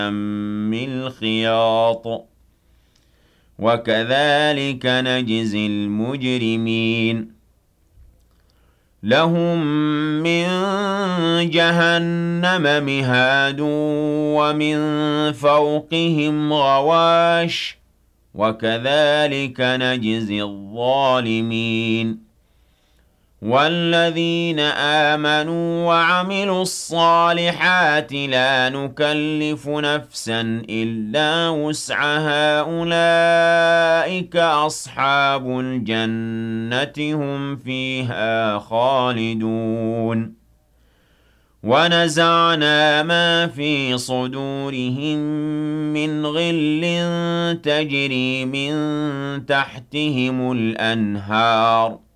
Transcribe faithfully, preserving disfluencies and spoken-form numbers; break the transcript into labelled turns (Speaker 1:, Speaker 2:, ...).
Speaker 1: من الخياط وكذلك نجزي المجرمين لهم من جهنم مهاد ومن فوقهم غواش وكذلك نجزي الظالمين والذين آمنوا وعملوا الصالحات لا نكلف نفسا إلا وسعها أولئك أصحاب الجنة هم فيها خالدون ونزعنا ما في صدورهم من غل تجري من تحتهم الأنهار